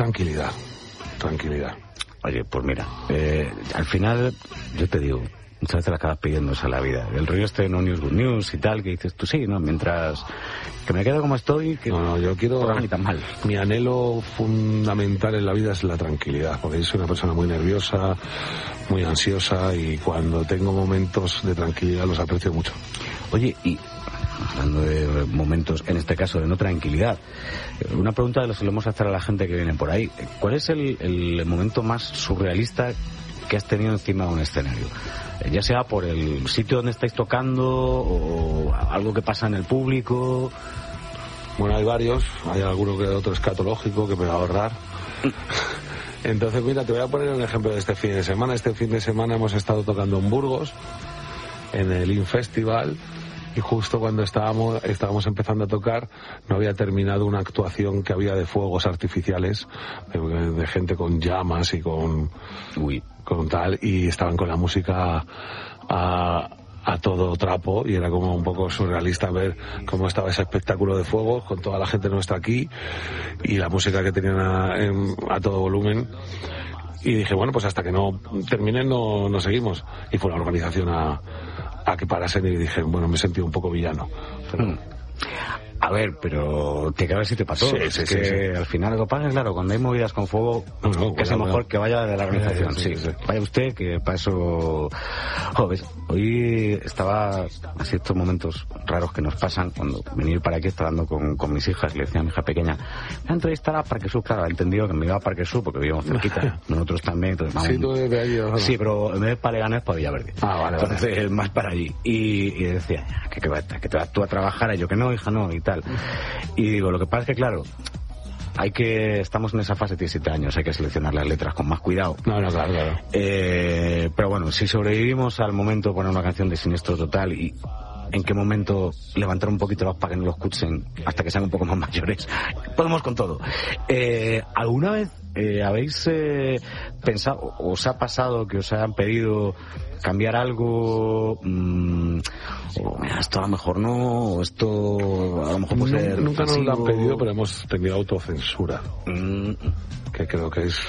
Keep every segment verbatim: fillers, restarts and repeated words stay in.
Tranquilidad, tranquilidad. Oye, pues mira, eh, al final, yo te digo, muchas veces la acabas pidiendo eso a la vida. El rollo este de no news, good news y tal, que dices tú sí, ¿no? Mientras que me quedo como estoy, que no, no, yo quiero... ni tan mal. Mi anhelo fundamental en la vida es la tranquilidad, porque yo soy una persona muy nerviosa, muy ansiosa, y cuando tengo momentos de tranquilidad los aprecio mucho. Oye, y hablando de momentos, en este caso de no tranquilidad, una pregunta que le solemos hacer a la gente que viene por ahí: ¿cuál es el, el momento más surrealista que has tenido encima de un escenario? Ya sea por el sitio donde estáis tocando o algo que pasa en el público. Bueno, hay varios, hay alguno que otro escatológico que me va a ahorrar. Entonces, mira, te voy a poner un ejemplo de este fin de semana. Este fin de semana hemos estado tocando en Burgos, en el In Festival, y justo cuando estábamos estábamos empezando a tocar, no había terminado una actuación que había de fuegos artificiales, de, de gente con llamas y con, Uy. con tal, y estaban con la música a, a todo trapo, y era como un poco surrealista ver cómo estaba ese espectáculo de fuegos con toda la gente nuestra aquí y la música que tenían a, en, a todo volumen. Y dije, bueno, pues hasta que no terminen no, no seguimos. Y fue la organización a, a que parasen, y dije, bueno, me sentí un poco villano. Pero... Hmm. A ver, pero te cabe si te pasó. Sí, es sí, que sí, sí. Al final lo que pasa es, claro, cuando hay movidas con fuego, no, no, que es bueno, mejor bueno. que vaya de la organización. Sí, Sí, sí, sí. Vaya usted, que para eso... Joder, hoy estaba, así estos momentos raros que nos pasan, cuando venir para aquí, estaba hablando con, con mis hijas, le decía a mi hija pequeña, me voy a entrevistar a Parque Sur. Claro, ha entendido que me iba a Parque Sur porque vivíamos cerquita, nosotros también. Entonces, vamos, Sí, tú eres de allí, ¿o no? Sí, pero en vez de para Leganés, para Villaverde. Ah, vale, vale. Entonces, más para allí. Y, y decía, que, que, que te vas tú a trabajar, y yo que no, hija, no, y tal. Y digo, lo que pasa es que, claro, hay que, estamos en esa fase, tiene siete años, hay que seleccionar las letras con más cuidado. No, no, claro, claro. Eh, pero bueno, si sobrevivimos al momento de poner una canción de Siniestro Total, y en qué momento levantar un poquito los para que no los escuchen hasta que sean un poco más mayores, podemos con todo. Eh, ¿Alguna vez eh, habéis eh, pensado, os ha pasado que os hayan pedido cambiar algo, mmm, o mira, esto a lo mejor no, o esto a lo mejor puede ser Nunca nos lo han ofensivo? pedido, pero hemos tenido autocensura, Mm, que creo que es...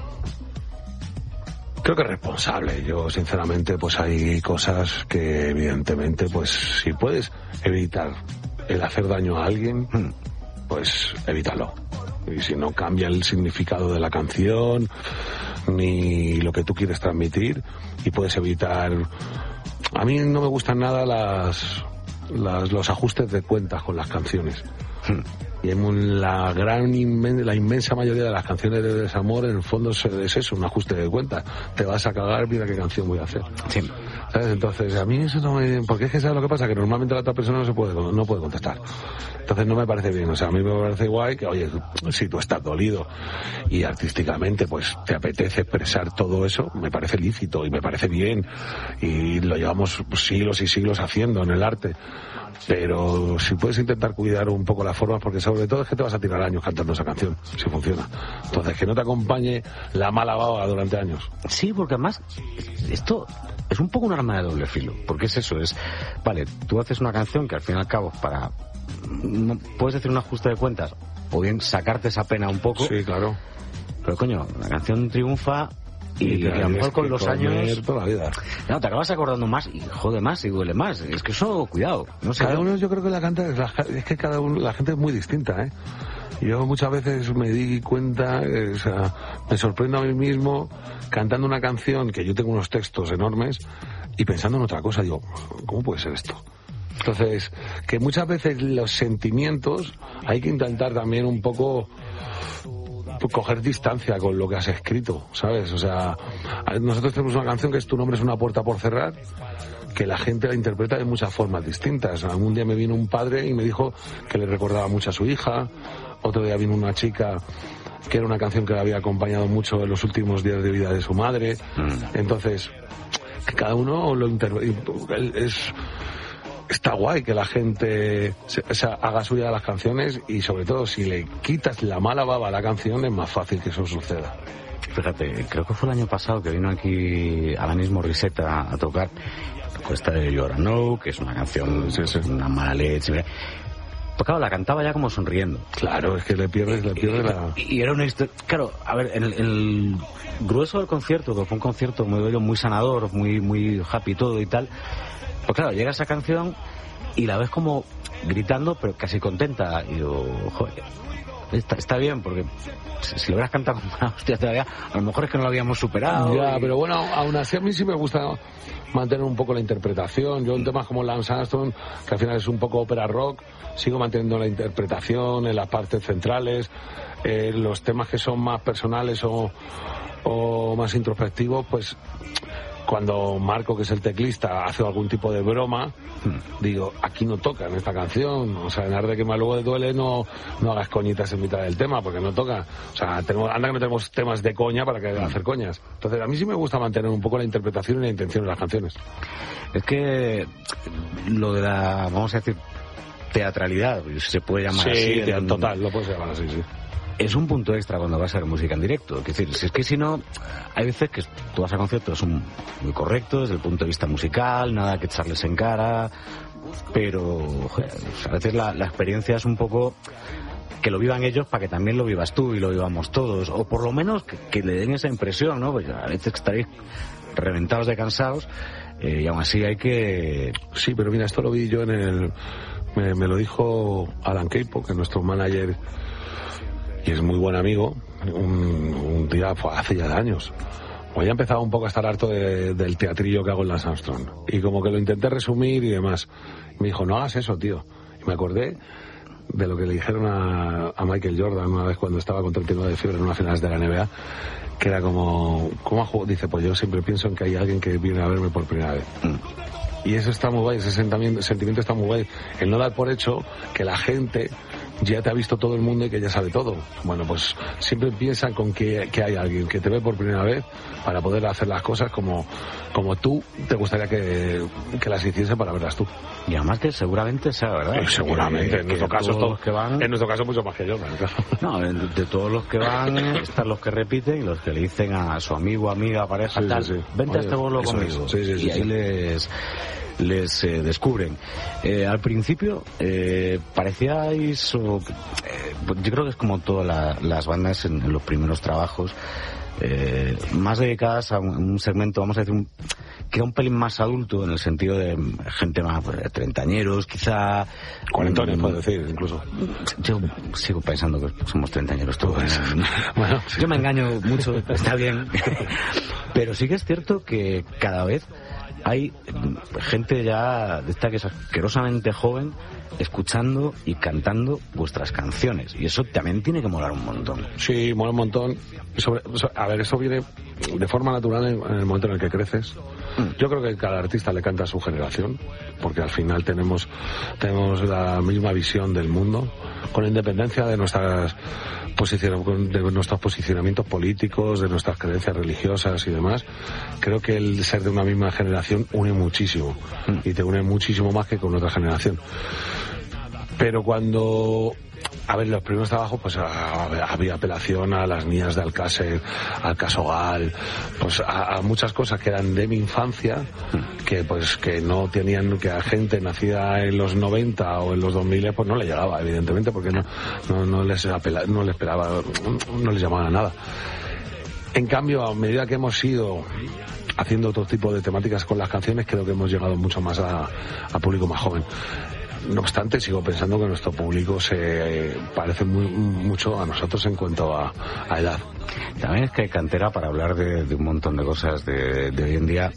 Creo que es responsable. Yo, sinceramente, pues hay cosas que, evidentemente, pues si puedes evitar el hacer daño a alguien, pues evítalo. Y si no cambia el significado de la canción, ni lo que tú quieres transmitir, y puedes evitar... A mí no me gustan nada las, las los ajustes de cuentas con las canciones. Y en la gran inmen- la inmensa mayoría de las canciones de desamor, en el fondo es, es eso, un ajuste de cuentas. Te vas a cagar, mira qué canción voy a hacer. sí. ¿Sabes? Entonces, a mí eso no me... Porque es que, ¿sabes lo que pasa? Que normalmente la otra persona no se puede, no puede contestar. Entonces no me parece bien. O sea, a mí me parece guay que, oye, si tú estás dolido y artísticamente pues te apetece expresar todo eso, me parece lícito y me parece bien. Y lo llevamos siglos y siglos haciendo en el arte. Pero si puedes intentar cuidar un poco las formas, porque sobre todo es que te vas a tirar años cantando esa canción, si funciona. Entonces, que no te acompañe la mala baba durante años. Sí, porque además esto es un poco un arma de doble filo, porque es eso, es, vale, tú haces una canción que al fin y al cabo, para, no, puedes decir un ajuste de cuentas, o bien sacarte esa pena un poco. Sí, claro. Pero coño, la canción triunfa y, y a lo mejor con los años... Toda la vida. No, te acabas acordando más y jode más y duele más. Es que eso, cuidado. No sé, Cada yo- uno, yo creo que la canta, es que cada uno, la gente es muy distinta, ¿eh? Yo muchas veces me di cuenta, eh, o sea, me sorprendo a mí mismo cantando una canción que yo tengo unos textos enormes y pensando en otra cosa. Digo, ¿cómo puede ser esto? Entonces, que muchas veces los sentimientos hay que intentar también un poco coger distancia con lo que has escrito, ¿sabes? O sea, nosotros tenemos una canción que es Tu nombre es una puerta por cerrar, que la gente la interpreta de muchas formas distintas. Algún día me vino un padre y me dijo que le recordaba mucho a su hija. Otro día vino una chica que era una canción que le había acompañado mucho en los últimos días de vida de su madre. Mm. Entonces, que cada uno lo interpreta. Es... Está guay que la gente se, se haga suya las canciones, y sobre todo si le quitas la mala baba a la canción es más fácil que eso suceda. Fíjate, creo que fue el año pasado que vino aquí Alanis Morissette a, a tocar. Tocó esta de You Oughta Know, que es una canción, Sí, sí. una mala leche. Pues claro, la cantaba ya como sonriendo. Claro, es que le pierdes, le pierdes la... Y, y era una historia... Claro, a ver, el, el grueso del concierto, que fue un concierto muy bello, muy sanador, muy, muy happy todo y tal, pues claro, llega esa canción y la ves como gritando, pero casi contenta. Y yo, joder, está, está bien, porque si, si lo hubieras cantado como una hostia todavía, a lo mejor es que no lo habíamos superado. Ya, y... pero bueno, aún así a mí sí me gusta mantener un poco la interpretación. Yo en temas como Lance Armstrong, que al final es un poco ópera rock, sigo manteniendo la interpretación en las partes centrales. Eh, los temas que son más personales o, o más introspectivos, pues cuando Marco, que es el teclista, hace algún tipo de broma, digo, aquí no toca en esta canción, o sea, en Arde que más luego de duele no, no hagas coñitas en mitad del tema, porque no toca. O sea, tenemos, anda que no tenemos temas de coña para que hacer coñas. Entonces, a mí sí me gusta mantener un poco la interpretación y la intención de las canciones. Es que lo de la, vamos a decir, teatralidad, si se puede llamar sí, así. Sí, total, lo puedes llamar así, sí. Es un punto extra cuando vas a ver música en directo. Es decir, si es que si no, hay veces que tú vas a conciertos, son muy correctos desde el punto de vista musical, nada que echarles en cara, pero joder, a veces la, la experiencia es un poco que lo vivan ellos para que también lo vivas tú y lo vivamos todos, o por lo menos que, que le den esa impresión, ¿no? Pues a veces estaréis reventados de cansados eh, y aún así hay que... Sí, pero mira, esto lo vi yo en el... Me, me lo dijo Alan Keipo, que es nuestro manager y es muy buen amigo, un, un día fue hace ya años. Pues ya empezaba un poco a estar harto de, del teatrillo que hago en Lance Armstrong. Y como que lo intenté resumir y demás. Y me dijo, no hagas eso, tío. Y me acordé de lo que le dijeron a, a Michael Jordan una vez cuando estaba con treinta y nueve de fiebre en unas finales de la N B A, que era como, ¿cómo juego? Dice, pues yo siempre pienso en que hay alguien que viene a verme por primera vez. Y eso está muy guay, ese sentimiento, sentimiento está muy guay. El no dar por hecho que la gente ya te ha visto todo el mundo y que ya sabe todo. Bueno, pues siempre piensan con que, que hay alguien que te ve por primera vez para poder hacer las cosas como, como tú te gustaría que, que las hiciese para verlas tú. Y además que seguramente sea verdad. Eh, seguramente, que, en nuestro caso todos los que van... En nuestro caso mucho más que yo, claro. No, de, de todos los que van están los que repiten y los que le dicen a su amigo, amiga, pareja, sí, tal, sí, sí. vente Oye, a este bolo conmigo. Sí, sí, sí, y ahí sí. les... les eh, descubren. Eh, al principio eh, parecíais, o, eh, yo creo que es como todas la, las bandas en, en los primeros trabajos, eh, más dedicadas a un, un segmento, vamos a decir, un, que era un pelín más adulto, en el sentido de gente más pues, treintañeros, quizá... Cuarentones, um, puedo decir, incluso. Yo sigo pensando que somos treintañeros todos. Bueno, yo me engaño mucho, está bien. Pero sí que es cierto que cada vez hay gente ya de esta que es asquerosamente joven escuchando y cantando vuestras canciones, y eso también tiene que molar un montón. Sí, mola un montón. Sobre, a ver, eso viene de forma natural en, en el momento en el que creces. Yo creo que cada artista le canta a su generación, porque al final tenemos tenemos la misma visión del mundo, con independencia de nuestras posición, de nuestros posicionamientos políticos, de nuestras creencias religiosas y demás. Creo que el ser de una misma generación une muchísimo, y te une muchísimo más que con otra generación. Pero cuando... A ver, los primeros trabajos, pues había apelación a las niñas de Alcácer, al caso Gal, pues a, a muchas cosas que eran de mi infancia, que pues que no tenían, que a gente nacida en los noventa o en los dos mil, pues no le llegaba, evidentemente, porque no, no, no les apela, no les esperaba, no les llamaba nada. En cambio, a medida que hemos ido haciendo otro tipo de temáticas con las canciones, creo que hemos llegado mucho más a, a público más joven. No obstante, sigo pensando que nuestro público se parece muy, mucho a nosotros en cuanto a, a edad. También es que hay cantera para hablar de, de un montón de cosas de, de hoy en día.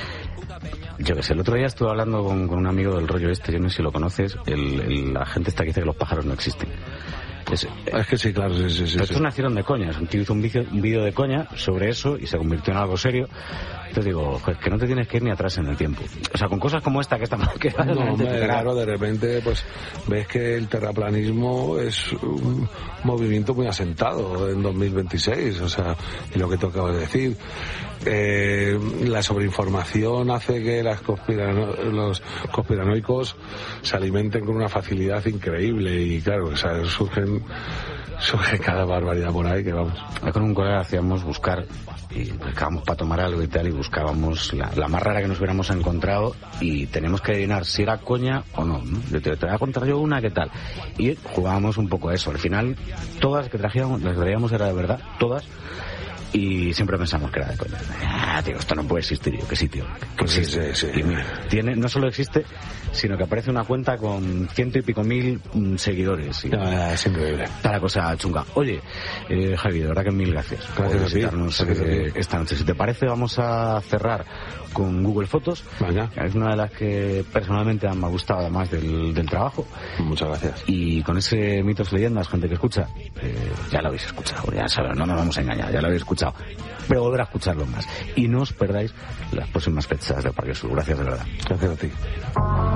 Yo que sé, el otro día estuve hablando con, con un amigo del rollo este, yo no sé si lo conoces, el, el, la gente esta que dice que los pájaros no existen. Es, es que sí, claro, sí, sí, sí. Pero sí. Estos nacieron de coña. Un tío hizo un vídeo, un vídeo de coña sobre eso y se convirtió en algo serio. Entonces digo, joder, que no te tienes que ir ni atrás en el tiempo. O sea, con cosas como esta que estamos... Que no, hombre, claro, de repente pues ves que el terraplanismo es un movimiento muy asentado en dos mil veintiséis. O sea, y lo que te acabo de decir... Eh, la sobreinformación hace que las conspirano- los conspiranoicos se alimenten con una facilidad increíble y claro, o sea, surgen surge cada barbaridad por ahí que vamos. Con un colega hacíamos buscar y buscábamos para tomar algo y tal y buscábamos la, la más rara que nos hubiéramos encontrado y tenemos que adivinar si era coña o no, ¿no? Te, te voy a contar yo una, ¿qué tal? Y jugábamos un poco a eso. Al final, todas que trajíamos, las traíamos era de verdad, todas. Y siempre pensamos que era de coña. Ah, tío, esto no puede existir. Yo, ¿qué sitio? Que sí, existe. sí, sí. Y mira, tiene, no solo existe, sino que aparece una cuenta con ciento y pico mil mm, seguidores. Y ah, es increíble. Está la cosa chunga. Oye, eh, Javi, de verdad que mil gracias. Gracias por a ti. visitarnos eh, esta noche. Si te parece, vamos a cerrar con Google Fotos. Vaya. Es una de las que personalmente me ha gustado además del, del trabajo. Muchas gracias. Y con ese mitos leyendas, gente que escucha, eh, ya lo habéis escuchado, ya sabes, no nos vamos a engañar, ya lo habéis escuchado. Pero volver a escucharlo más. Y no os perdáis las próximas fechas de Parque Sur. Gracias de verdad. Gracias a ti.